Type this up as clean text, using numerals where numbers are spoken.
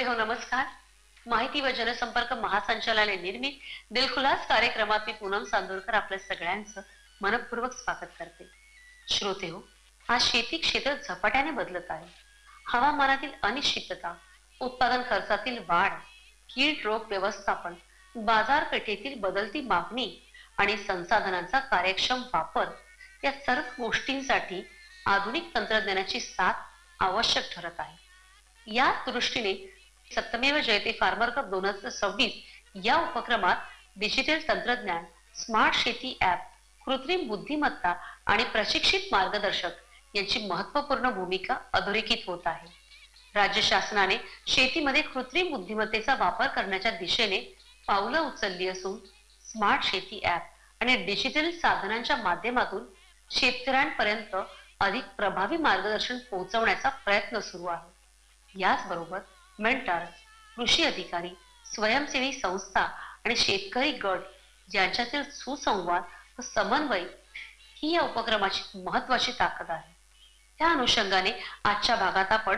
श्रोते हो नमस्कार. माहिती व जनसंपर्क महासंचालनालय निर्मित दिलखुलास कार्यक्रमात मी पूनम चांदोरकर आपल्या सगळ्यांचं मनपूर्वक स्वागत करते. श्रोते हो, आज शेती क्षेत्र झपाट्याने बदलत आहे. हवामानातील अनिश्चितता, उत्पादन खर्चातील वाढ, कीड रोग व्यवस्थापन, बाजारपेठेतील बदलती मागणी आणि संसाधनांचा कार्यक्षम वापर या सर्व गोष्टींसाठी आधुनिक तंत्रज्ञानाची साथ आवश्यक ठरत आहे. या दृष्टीने सत्यमेव जयते फार्मर कप 2026 या उपक्रमात डिजिटल तंत्रज्ञान, स्मार्ट शेती ॲप, कृत्रिम बुद्धिमत्ता आणि प्रशिक्षित मार्गदर्शक यांची महत्वपूर्ण भूमिका अधोरेखित होत आहे. राज्य शासनाने शेतीमध्ये कृत्रिम बुद्धिमत्तेचा वापर करण्याच्या दिशेने पावलं उचलली असून स्मार्ट शेती ॲप आणि डिजिटल साधनांच्या माध्यमातून शेतकऱ्यांपर्यंत अधिक प्रभावी मार्गदर्शन पोहोचवण्याचा प्रयत्न सुरू आहे. याचबरोबर मेंटर, कृषी अधिकारी, स्वयंसेवी संस्था आणि शेतकरी गट यांच्यातील सुसंवाद व समन्वय ही या उपक्रमाची महत्वाची ताकद आहे. त्या अनुषंगाने आजच्या भागात आपण